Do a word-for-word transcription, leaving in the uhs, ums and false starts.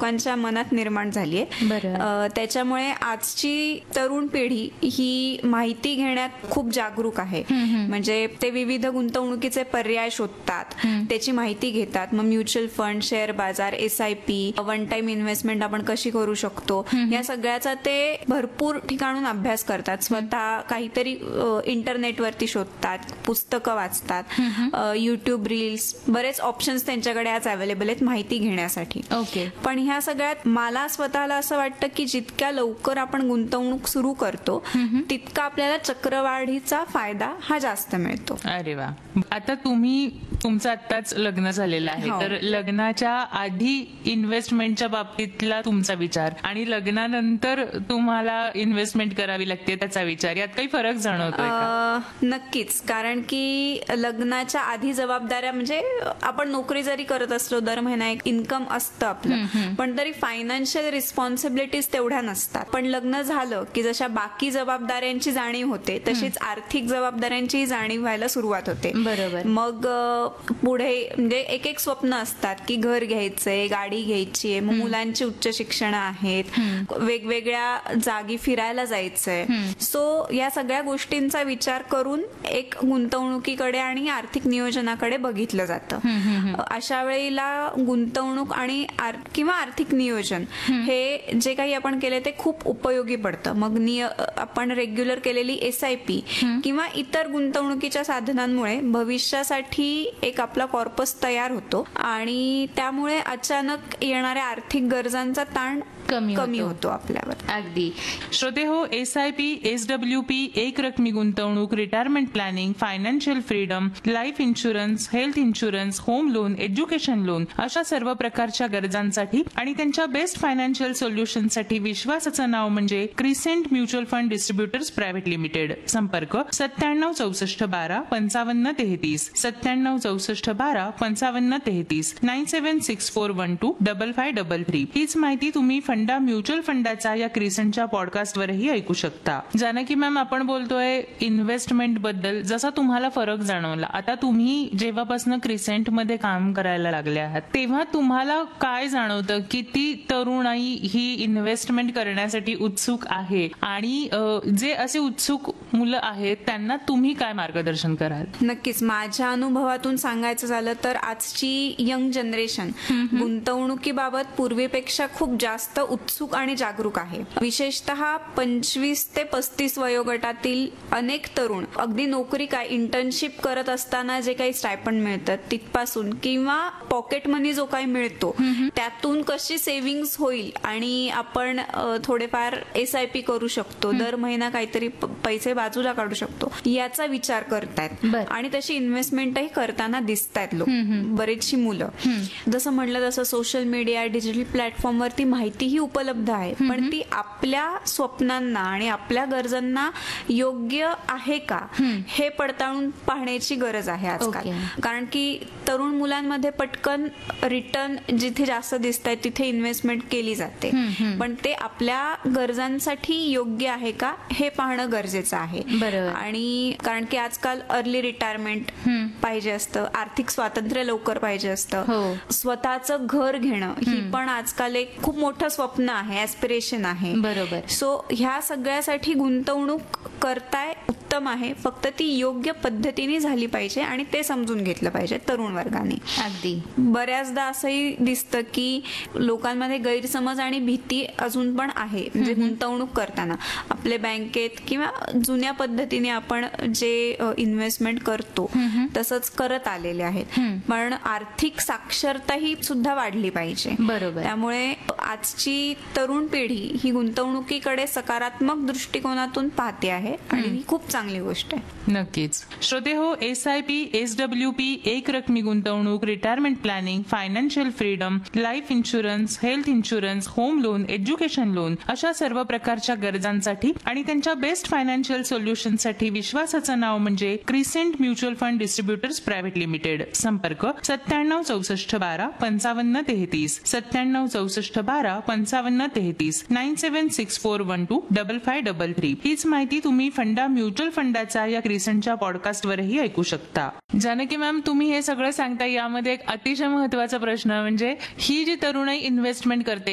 लोकांच्या मनात निर्माण झाली आहे. त्याच्यामुळे आजची तरुण पिढी ही माहिती घेण्यात खूप जागरूक आहे. म्हणजे ते विविध गुंतवणुकीचे पर्याय शोधतात, त्याची माहिती घेतात. मग म्युच्युअल फंड, शेअर बाजार, S I P, one time investment आपण कशी करू शकतो, या सगळ्याचा ते भरपूर ठिकाणून अभ्यास करतात. स्वतः काहीतरी इंटरनेटवरती शोधतात, पुस्तकं वाचतात, युट्यूब रील्स, बरेच ऑप्शन्स त्यांच्याकडे आज अवेलेबल आहेत माहिती घेण्यासाठी. ओके. पण ह्या सगळ्यात मला स्वतःला असं वाटतं की जितक्या लवकर आपण गुंतवणूक सुरू करतो तितका आपल्याला चक्रवाढीचा फायदा हा जास्त मिळतो. अरे वा. आता तुम्ही तुमचं आत्ताच लग्न झालेलं आहे, तर लग्नाच्या आधी इन्व्हेस्टमेंटच्या बाबतीतला तुमचा विचार आणि लग्नानंतर तुम्हाला इन्व्हेस्टमेंट करावी लागते त्याचा विचार, यात काही फरक जाणवतोय का? नक्कीच. कारण की लग्नाच्या आधी जबाबदाऱ्या, म्हणजे आपण नोकरी जरी करत असलो, दर महिना एक इन्कम असतं आपलं, पण तरी फायनान्शियल रिस्पॉन्सिबिलिटीज तेवढ्या नसतात. पण लग्न झालं की जशा बाकी जबाबदाऱ्यांची जाणीव होते तशीच आर्थिक जबाबदाऱ्यांची जाणीव व्हायला सुरुवात होते. बरोबर. मग पुढे म्हणजे एक एक स्वप्न असतात की घर घ्यायचंय, गाडी घ्यायची आहे, मुलांची उच्च शिक्षण आहेत, वेगवेगळ्या जागी फिरायला जायचंय. सो या सगळ्या गोष्टींचा विचार करून एक गुंतवणुकीकडे आणि आर्थिक नियोजनाकडे बघितलं जातं. अशा वेळेला गुंतवणूक आणि किंवा आर्थिक नियोजन हे जे काही आपण केले ते खूप उपयोगी पडतं. मग आपण रेग्युलर केलेली एस आय पी किंवा इतर गुंतवणुकीच्या साधनांमुळे भविष्यासाठी एक आपला कॉर्पस तयार होतो आणि त्यामुळे अचानक येणाऱ्या आर्थिक गरजांचा ताण कमी कमी होतो आपल्यावर. अगदी. श्रोते हो, S I P, S W P, एक रकमी गुंतवणूक, retirement planning, financial freedom, life insurance, health insurance, home loan, education loan अशा सर्व प्रकारच्या गरजांसाठी आणि त्यांच्या बेस्ट फायनान्शियल सोल्युशनसाठी विश्वासाचं नाव म्हणजे crescent mutual fund distributors private limited. संपर्क सत्त्याण्णव चौसष्ट बारा पंचावन्न तेहतीस, सत्त्याण्णव चौसष्ट बारा पंचावन्न तेहतीस, nine seven six four one two double five double three. हीच माहिती तुम्ही फंडा म्युच्युअल फंडाचा या क्रिसेंटच्या पॉडकास्टवरही ऐकू शकता. जानकी मॅम, आपण बोलतोय इन्व्हेस्टमेंट बद्दल, जसा तुम्हाला फरक जाणवला, आता तुम्ही जेव्हापासून क्रिसेंट मध्ये काम करायला लागले आहात तेव्हा तुम्हाला काय जाणवतं की ती तरुणाई ही इन्व्हेस्टमेंट करण्यासाठी उत्सुक आहे आणि जे असे उत्सुक मुलं आहेत त्यांना तुम्ही काय मार्गदर्शन कराल? नक्कीच. माझ्या अनुभवातून सांगायचं झालं तर आजची यंग जनरेशन गुंतवणुकीबाबत पूर्वीपेक्षा खूप जास्त उत्सुक आणि जागरूक आहे. विशेषतः पंचवीस ते पस्तीस वयोगटातील अनेक तरुण अगदी नोकरी काय इंटर्नशिप करत असताना जे काही स्टायपंड मिळतात तिथपासून किंवा पॉकेट मनी जो काही मिळतो त्यातून कशी सेव्हिंग्स होईल आणि आपण थोडेफार एस आय पी करू शकतो, दर महिना काहीतरी पैसे बाजूला काढू शकतो, याचा विचार करतायत आणि तशी इन्व्हेस्टमेंटही करताना दिसतायत लोक, बरेचशी मुलं. जसं म्हटलं तसं सोशल मीडिया, डिजिटल प्लॅटफॉर्मवरती माहितीही उपलब्ध आहे, पण ती आपल्या स्वप्नांना आणि आपल्या गरजांना योग्य आहे का हे पडताळून पाहण्याची गरज आहे आजकाल. कारण की तरुण मुलांमध्ये पटकन रिटर्न जिथे जास्त दिसत आहे तिथे इन्व्हेस्टमेंट केली जाते, पण ते आपल्या गरजांसाठी योग्य आहे का हे पाहणं गरजेचं आहे. आणि कारण की आजकाल अर्ली रिटायरमेंट पाहिजे असतं, आर्थिक स्वातंत्र्य लवकर पाहिजे असतं, स्वतःचं घर घेणं ही पण आजकाल एक खूप मोठं स्वप्न आहे, ऍस्पिरेशन आहे. बरोबर. सो ह्या सगळ्यासाठी गुंतवणूक करताय उत्तम आहे, फक्त ती योग्य पद्धतीने झाली पाहिजे आणि ते समजून घेतलं पाहिजे तरुण वर्गाने. अगदी. बऱ्याचदा असंही दिसतं की लोकांमध्ये गैरसमज आणि भीती अजून पण आहे. म्हणजे गुंतवणूक करताना आपले बँकेत किंवा जुन्या पद्धतीने आपण जे इन्व्हेस्टमेंट करतो तसंच करत आलेले आहेत, पण आर्थिक साक्षरता ही सुद्धा वाढली पाहिजे. बरोबर. त्यामुळे आजची तरुण पिढी ही गुंतवणुकीकडे सकारात्मक दृष्टिकोनातून पाहते आहे आणि ही खूप चांगली गोष्ट आहे. नक्कीच. श्रोते हो, S I P, S W P, एक रकमी गुंतवणूक, retirement planning, financial freedom, life insurance, health insurance, home loan, education loan अशा सर्व प्रकारच्या गरजांसाठी आणि त्यांच्या बेस्ट फायनान्शियल सोल्युशनसाठी विश्वासाचं नाव म्हणजे crescent mutual fund distributors private limited. संपर्क सत्त्याण्णव चौसष्ट बारा पंचावन्न तेहतीस, सत्त्याण्णव चौसष्ट बारा पंचावन्न तेहतीस, nine seven six four one two double five double three. हीच माहिती तुम्ही फंडा म्युच्युअल फंडाचा या क्रिसेंटच्या पॉडकास्टवरही ऐकू शकता. जानकी मॅम, तुम्ही हे सगळं सांगता, यामध्ये एक अतिशय महत्वाचा प्रश्न म्हणजे ही जी तरुणाई इन्व्हेस्टमेंट करते